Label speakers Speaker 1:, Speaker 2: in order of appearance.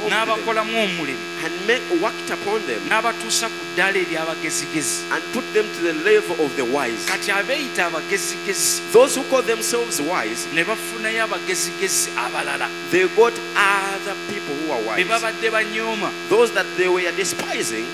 Speaker 1: performed them
Speaker 2: n'abakolamu omulimu
Speaker 1: and worked upon them
Speaker 2: n'abatuusa ku ddaala ery'abagezigezi.
Speaker 1: and put them to the level of the wise.
Speaker 2: Kati abeeyita abagezigezi
Speaker 1: Those who call themselves wise,
Speaker 2: ne bafunayo abagezigezi abalala
Speaker 1: they got other people who are
Speaker 2: be
Speaker 1: wise.
Speaker 2: babadde banyooma.
Speaker 1: Those that they were despising,